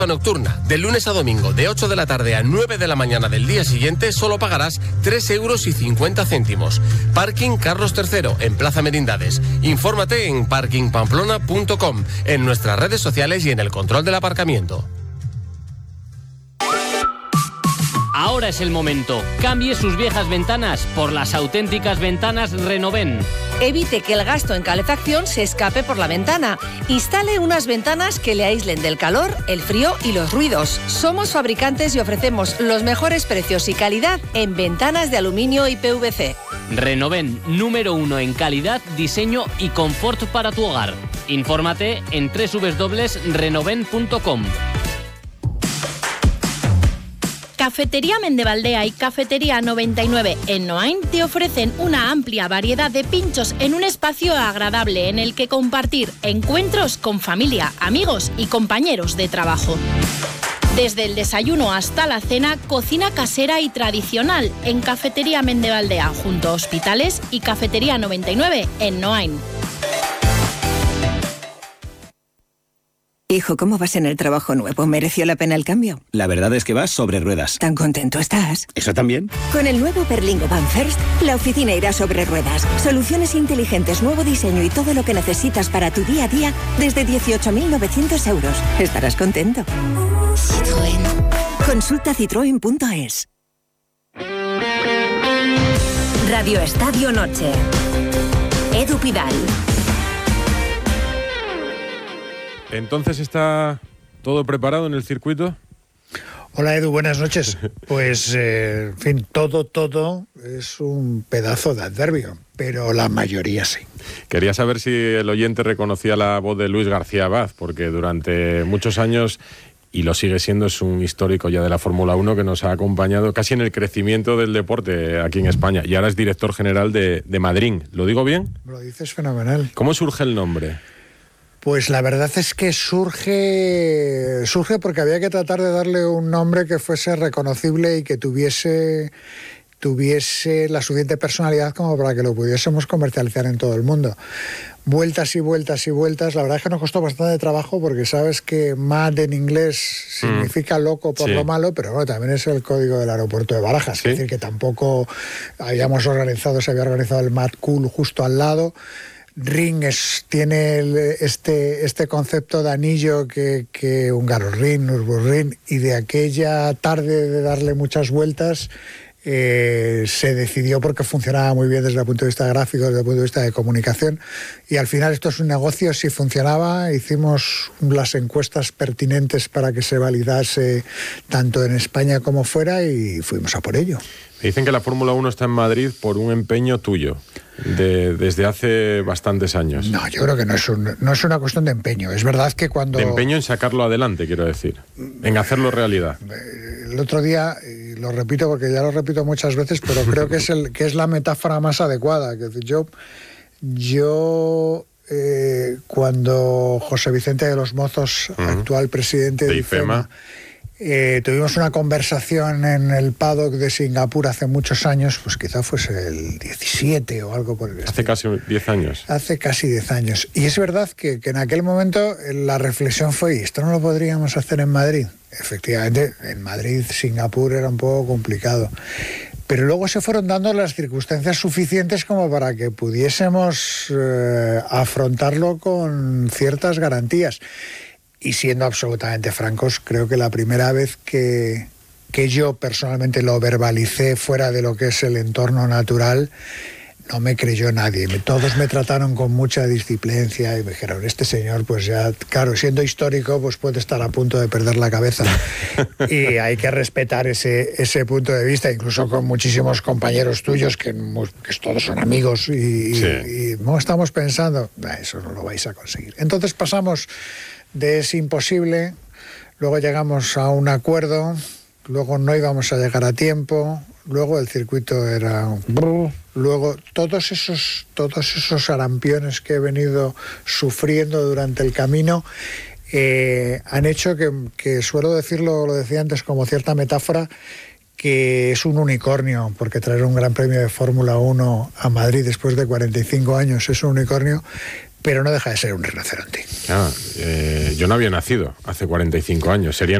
Nocturna, de lunes a domingo, de 8 de la tarde a 9 de la mañana del día siguiente, solo pagarás 3,50 €. Parking Carlos III, en Plaza Merindades. Infórmate en parkingpamplona.com, en nuestras redes sociales y en el control del aparcamiento. Ahora es el momento. Cambie sus viejas ventanas por las auténticas ventanas Renoven. Evite que el gasto en calefacción se escape por la ventana. Instale unas ventanas que le aíslen del calor, el frío y los ruidos. Somos fabricantes y ofrecemos los mejores precios y calidad en ventanas de aluminio y PVC. Renoven, número 1 en calidad, diseño y confort para tu hogar. Infórmate en www.renoven.com. Cafetería Mendevaldea y Cafetería 99 en Noain te ofrecen una amplia variedad de pinchos en un espacio agradable en el que compartir encuentros con familia, amigos y compañeros de trabajo. Desde el desayuno hasta la cena, cocina casera y tradicional en Cafetería Mendevaldea junto a Hospitales y Cafetería 99 en Noain. Hijo, ¿cómo vas en el trabajo nuevo? ¿Mereció la pena el cambio? La verdad es que vas sobre ruedas. ¿Tan contento estás? ¿Eso también? Con el nuevo Berlingo Van First, la oficina irá sobre ruedas. Soluciones inteligentes, nuevo diseño y todo lo que necesitas para tu día a día desde 18.900 €. Estarás contento. Citroën. Consulta citroen.es. Radio Estadio Noche. Edu Pidal. Entonces, ¿está todo preparado en el circuito? Hola Edu, buenas noches. Pues, en fin, todo es un pedazo de adverbio, pero la mayoría sí. Quería saber si el oyente reconocía la voz de Luis García Abad, porque durante muchos años, y lo sigue siendo, es un histórico ya de la Fórmula 1 que nos ha acompañado casi en el crecimiento del deporte aquí en España, y ahora es director general de Madrid. ¿Lo digo bien? Lo dices fenomenal. ¿Cómo surge el nombre? Pues la verdad es que surge porque había que tratar de darle un nombre que fuese reconocible y que tuviese la suficiente personalidad como para que lo pudiésemos comercializar en todo el mundo. Vueltas y vueltas y vueltas. La verdad es que nos costó bastante trabajo porque sabes que mad en inglés significa loco por lo malo, pero bueno, también es el código del aeropuerto de Barajas. Es decir, que tampoco se había organizado el Mad Cool justo al lado. Ring tiene este concepto de anillo que Hungaroring, Nürburgring, y de aquella tarde de darle muchas vueltas se decidió porque funcionaba muy bien desde el punto de vista gráfico, desde el punto de vista de comunicación, y al final esto es un negocio. Si funcionaba, hicimos las encuestas pertinentes para que se validase tanto en España como fuera y fuimos a por ello. Me dicen que la Fórmula 1 está en Madrid por un empeño tuyo, desde hace bastantes años. No, yo creo que no es una cuestión de empeño. Es verdad que cuando... De empeño en sacarlo adelante, quiero decir, en hacerlo realidad. El otro día, y lo repito porque ya lo repito muchas veces, pero creo que es la metáfora más adecuada. Que yo cuando José Vicente de los Mozos, actual presidente de IFEMA, tuvimos una conversación en el paddock de Singapur hace muchos años, pues quizá fuese el 17 o algo por el estilo. Hace casi 10 años. Hace casi 10 años. Y es verdad que en aquel momento la reflexión fue, ¿y esto no lo podríamos hacer en Madrid? Efectivamente, en Madrid, Singapur era un poco complicado. Pero luego se fueron dando las circunstancias suficientes como para que pudiésemos afrontarlo con ciertas garantías. Y siendo absolutamente francos, creo que la primera vez que yo personalmente lo verbalicé fuera de lo que es el entorno natural, no me creyó nadie. Todos me trataron con mucha disciplicencia y me dijeron, este señor, pues ya, claro, siendo histórico, pues puede estar a punto de perder la cabeza. Y hay que respetar ese punto de vista, incluso con muchísimos compañeros tuyos, que todos son amigos, y no estamos pensando, eso no lo vais a conseguir. Entonces pasamos de es imposible, luego llegamos a un acuerdo, luego no íbamos a llegar a tiempo, luego el circuito era luego todos esos arampiones que he venido sufriendo durante el camino han hecho que suelo decirlo, lo decía antes como cierta metáfora, que es un unicornio, porque traer un gran premio de Fórmula 1 a Madrid después de 45 años es un unicornio, pero no deja de ser un rinoceronte. Yo no había nacido hace 45 años. Sería